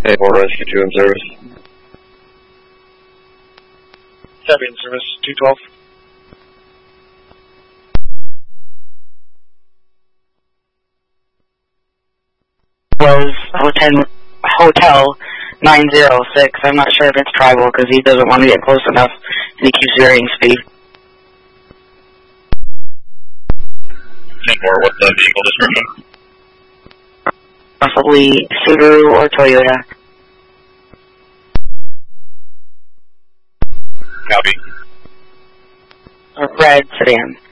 A4 Rescue 2 in service. 7 in service, 212. Was Hotel 906. I'm not sure if it's tribal because he doesn't want to get close enough and he keeps varying speed. Or what's the vehicle description? Possibly Subaru or Toyota. Copy. A red sedan.